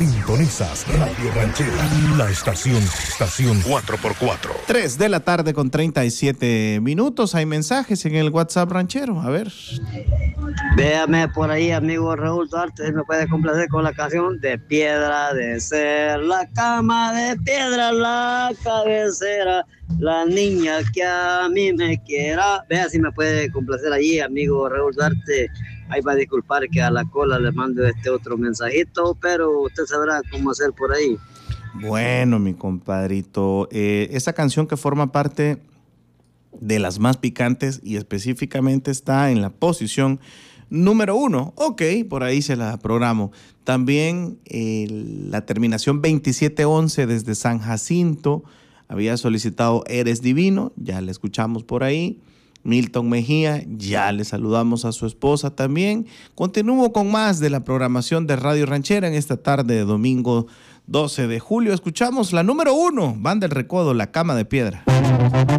Sintonizas Radio Ranchera, la estación 4x4. 3 de la tarde con 37 minutos. Hay mensajes en el WhatsApp ranchero. A ver. Véame por ahí, amigo Raúl Duarte, si me puede complacer con la canción de piedra de ser, la cama de piedra, la cabecera, la niña que a mí me quiera. Vea si me puede complacer allí, amigo Raúl Duarte. Ahí va a disculpar que a la cola le mando este otro mensajito, pero usted sabrá cómo hacer por ahí. Bueno, mi compadrito, esa canción que forma parte de las más picantes y específicamente está en la posición número 1. Ok, por ahí se la programo. También la terminación 2711 desde San Jacinto había solicitado Eres Divino, ya la escuchamos por ahí. Milton Mejía, ya le saludamos a su esposa también. Continúo con más de la programación de Radio Ranchera en esta tarde de domingo 12 de julio. Escuchamos la número 1, Banda El Recodo, La Cama de Piedra.